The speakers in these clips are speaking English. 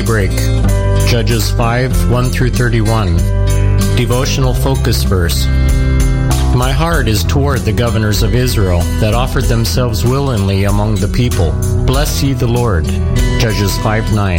Daybreak, Judges 5, 1 through 31. Devotional focus verse. My heart is toward the governors of Israel that offered themselves willingly among the people. Bless ye the Lord. Judges 5:9.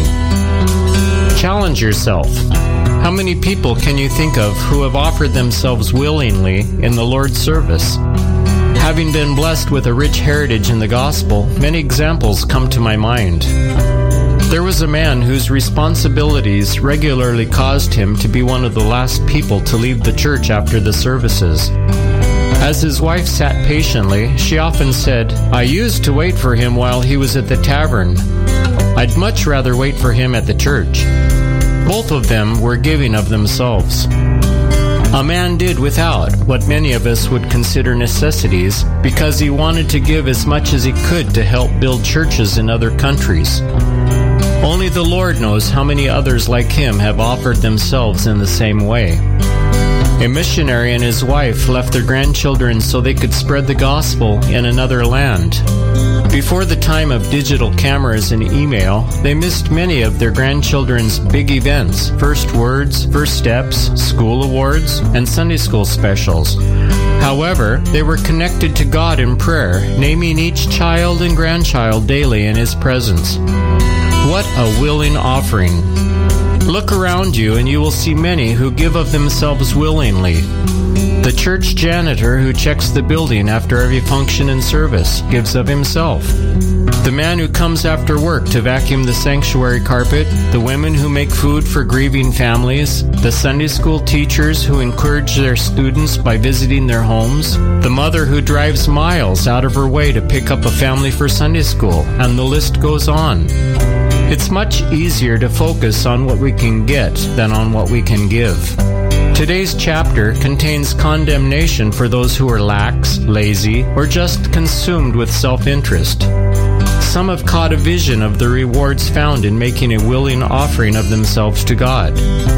Challenge yourself. How many people can you think of who have offered themselves willingly in the Lord's service? Having been blessed with a rich heritage in the gospel, many examples come to my mind. There was a man whose responsibilities regularly caused him to be one of the last people to leave the church after the services. As his wife sat patiently, she often said, "I used to wait for him while he was at the tavern. I'd much rather wait for him at the church." Both of them were giving of themselves. A man did without what many of us would consider necessities because he wanted to give as much as he could to help build churches in other countries. Only the Lord knows how many others like him have offered themselves in the same way. A missionary and his wife left their grandchildren so they could spread the gospel in another land. Before the time of digital cameras and email, they missed many of their grandchildren's big events: first words, first steps, school awards, and Sunday school specials. However, they were connected to God in prayer, naming each child and grandchild daily in His presence. What a willing offering! Look around you and you will see many who give of themselves willingly. The church janitor who checks the building after every function and service gives of himself. The man who comes after work to vacuum the sanctuary carpet, the women who make food for grieving families, the Sunday school teachers who encourage their students by visiting their homes, the mother who drives miles out of her way to pick up a family for Sunday school, and the list goes on. It's much easier to focus on what we can get than on what we can give. Today's chapter contains condemnation for those who are lax, lazy, or just consumed with self-interest. Some have caught a vision of the rewards found in making a willing offering of themselves to God.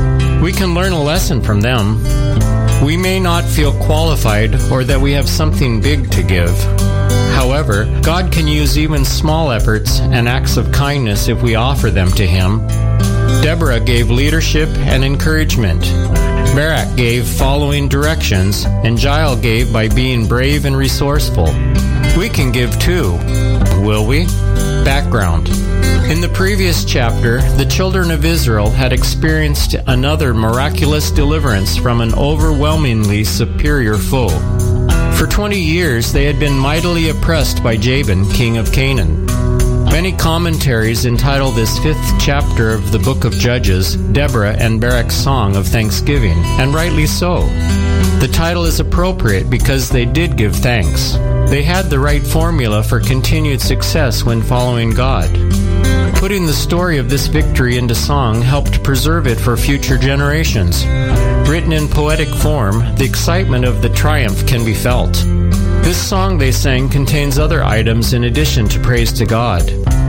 We can learn a lesson from them. We may not feel qualified or that we have something big to give. However, God can use even small efforts and acts of kindness if we offer them to Him. Deborah gave leadership and encouragement. Barak gave following directions, and Jael gave by being brave and resourceful. We can give too, will we? Background. In the previous chapter, the children of Israel had experienced another miraculous deliverance from an overwhelmingly superior foe. For 20 years, they had been mightily oppressed by Jabin, king of Canaan. Many commentaries entitle this 5th chapter of the book of Judges, Deborah and Barak's Song of Thanksgiving, and rightly so. The title is appropriate because they did give thanks. They had the right formula for continued success when following God. Putting the story of this victory into song helped preserve it for future generations. Written in poetic form, the excitement of the triumph can be felt. This song they sang contains other items in addition to praise to God.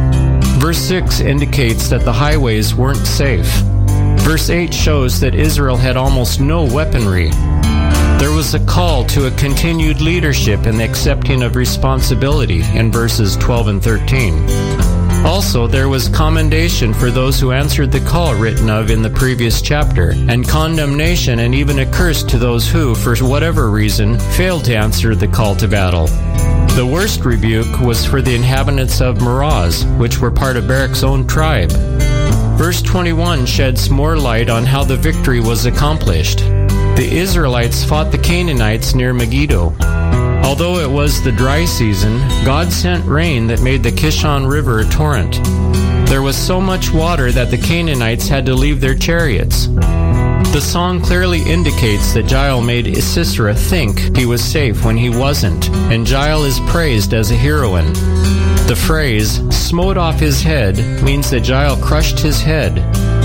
Verse 6 indicates that the highways weren't safe. Verse 8 shows that Israel had almost no weaponry. There was a call to a continued leadership and the accepting of responsibility in verses 12 and 13. Also, there was commendation for those who answered the call written of in the previous chapter, and condemnation and even a curse to those who, for whatever reason, failed to answer the call to battle. The worst rebuke was for the inhabitants of Meroz, which were part of Barak's own tribe. Verse 21 sheds more light on how the victory was accomplished. The Israelites fought the Canaanites near Megiddo. Although it was the dry season, God sent rain that made the Kishon River a torrent. There was so much water that the Canaanites had to leave their chariots. The song clearly indicates that Jael made Sisera think he was safe when he wasn't, and Jael is praised as a heroine. The phrase, "smote off his head," means that Jael crushed his head.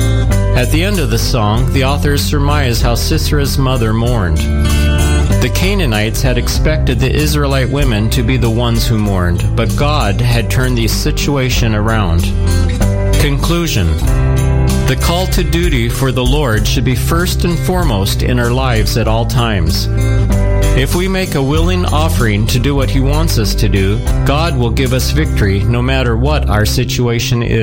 At the end of the song, the authors surmise how Sisera's mother mourned. The Canaanites had expected the Israelite women to be the ones who mourned, but God had turned the situation around. Conclusion. The call to duty for the Lord should be first and foremost in our lives at all times. If we make a willing offering to do what He wants us to do, God will give us victory no matter what our situation is.